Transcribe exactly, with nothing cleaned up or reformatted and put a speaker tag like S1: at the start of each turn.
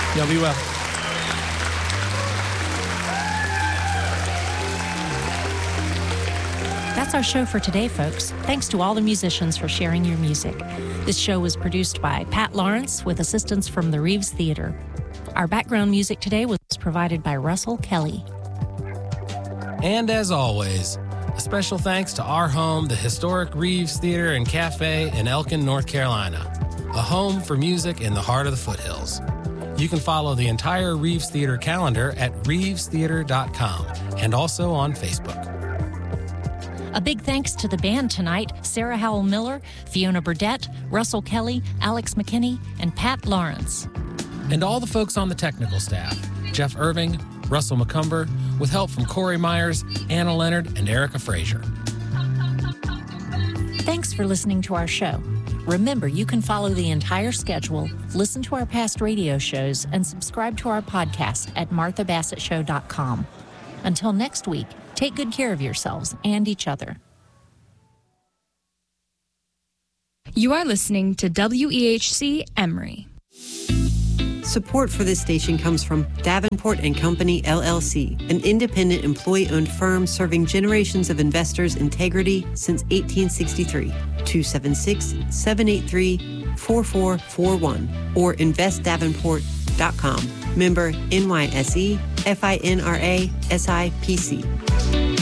S1: Y'all be well.
S2: That's our show for today, folks. Thanks to all the musicians for sharing your music. This show was produced by Pat Lawrence with assistance from the Reeves Theater. Our background music today was provided by Russell Kelly.
S1: And as always, a special thanks to our home, the historic Reeves Theater and Cafe in Elkin, North Carolina, a home for music in the heart of the foothills. You can follow the entire Reeves Theater calendar at reeves theater dot com and also on Facebook.
S2: A big thanks to the band tonight, Sarah Howell Miller, Fiona Burdett, Russell Kelly, Alex McKinney, and Pat Lawrence.
S1: And all the folks on the technical staff, Jeff Irving, Russell McCumber, with help from Corey Myers, Anna Leonard, and Erica Frazier.
S2: Thanks for listening to our show. Remember, you can follow the entire schedule, listen to our past radio shows, and subscribe to our podcast at martha bassett show dot com. Until next week, take good care of yourselves and each other.
S3: You are listening to W E H C Emory.
S4: Support for this station comes from Davenport and Company, L L C, an independent employee-owned firm serving generations of investors' integrity since eighteen sixty-three. two seven six, seven eight three, four four four one or invest davenport dot com. Member N Y S E, F I N R A, S I P C.